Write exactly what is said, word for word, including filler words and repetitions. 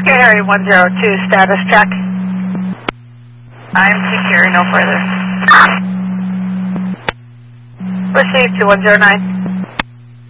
Harry one zero two, status check. I'm secure, no further. Received two one zero nine.